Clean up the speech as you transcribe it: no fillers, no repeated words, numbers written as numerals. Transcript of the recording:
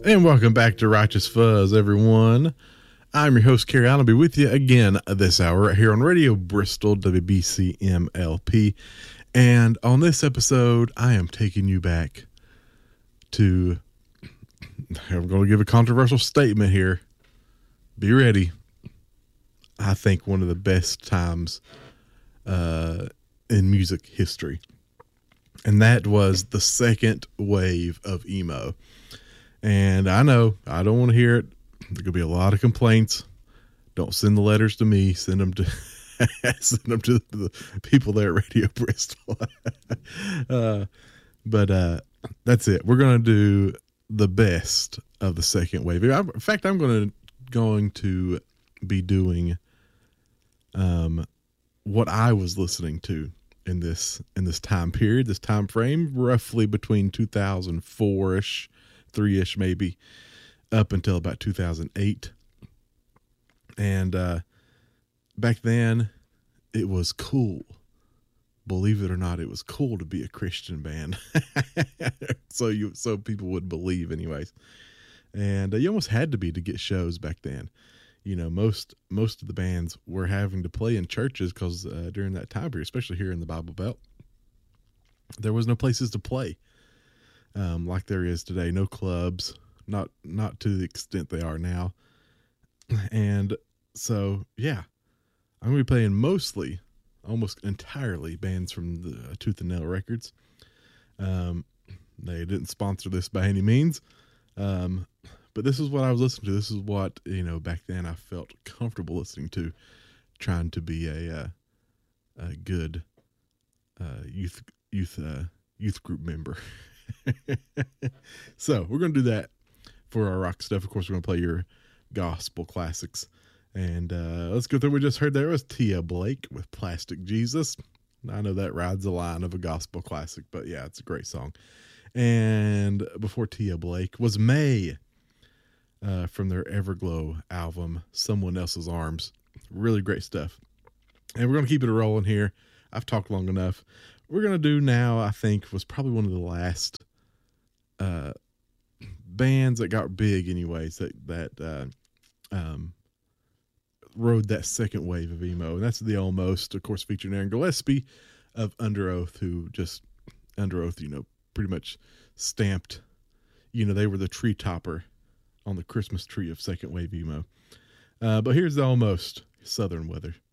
And welcome back to Righteous Fuzz, everyone. I'm your host, Carrie. I'll be with you again this hour right here on Radio Bristol, WBCMLP. And on this episode, I am taking you back to, I'm going to give a controversial statement here. Be ready. I think one of the best times in music history. And that was the second wave of emo. And I know, I don't want to hear it. There could be a lot of complaints. Don't send the letters to me. Send them to the people there at Radio Bristol. But that's it. We're going to do the best of the second wave. In fact, I'm going to be doing what I was listening to in this time period, this time frame, roughly between 2004-ish. 3-ish maybe up until about 2008. And back then it was cool. Believe it or not, it was cool to be a Christian band. so people would believe anyways. And you almost had to be to get shows back then. You know, most of the bands were having to play in churches because during that time period, especially here in the Bible Belt, there was no places to play. Like there is today, no clubs, not to the extent they are now. And so, yeah, I'm going to be playing mostly, almost entirely bands from the Tooth and Nail Records. They didn't sponsor this by any means. But this is what I was listening to. This is what, back then I felt comfortable listening to, trying to be a good, youth group member. So we're going to do that for our rock stuff. Of course, we're going to play your gospel classics. And let's go through what we just heard. There was Tia Blake with Plastic Jesus. I know that rides the line of a gospel classic, but yeah, it's a great song. And before Tia Blake was May from their Everglow album, Someone Else's Arms. Really great stuff. And we're going to keep it rolling here. I've talked long enough. We're going to do now, I think, was probably one of the last bands that got big anyways, that rode that second wave of emo. And that's the Almost, of course, featuring Aaron Gillespie of Under Oath, who just, Under Oath, pretty much stamped, they were the tree topper on the Christmas tree of second wave emo. But here's the Almost, Southern Weather.